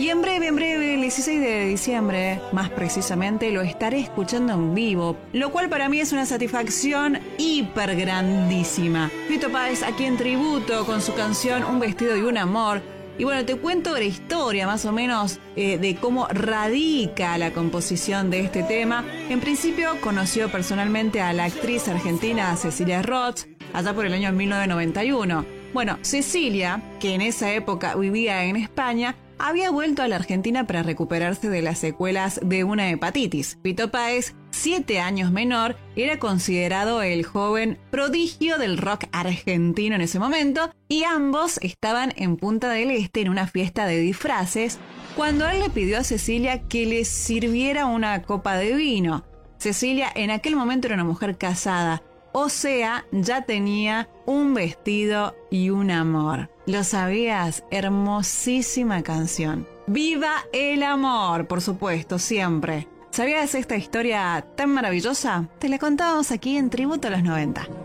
Y en breve, el 16 de diciembre, más precisamente, lo estaré escuchando en vivo, lo cual para mí es una satisfacción hiper grandísima. Fito Páez aquí en tributo con su canción Un vestido y un amor. Y bueno, te cuento la historia más o menos de cómo radica la composición de este tema. En principio conoció personalmente a la actriz argentina Cecilia Roth, allá por el año 1991. Bueno, Cecilia, que en esa época vivía en España, había vuelto a la Argentina para recuperarse de las secuelas de una hepatitis. Fito Páez, 7 años menor, era considerado el joven prodigio del rock argentino en ese momento, y ambos estaban en Punta del Este en una fiesta de disfraces, cuando él le pidió a Cecilia que le sirviera una copa de vino. Cecilia en aquel momento era una mujer casada, o sea, ya tenía un vestido y un amor. ¿Lo sabías? Hermosísima canción. ¡Viva el amor! Por supuesto, siempre. ¿Sabías esta historia tan maravillosa? Te la contábamos aquí en Tributo a los 90.